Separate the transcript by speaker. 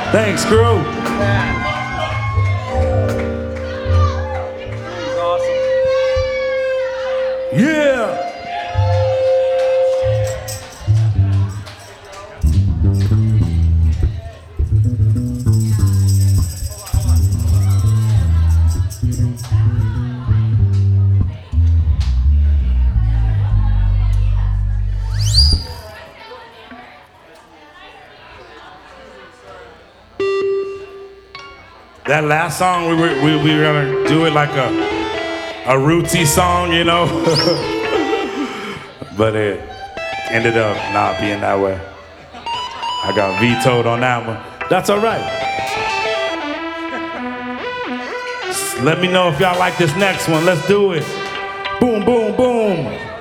Speaker 1: Thanks, crew. Yeah. That last song, we were gonna do it like a rootsy song, you know, but it ended up not being that way. I got vetoed on that one. That's all right. Let me know if y'all like this next one. Let's do it. Boom, boom, boom.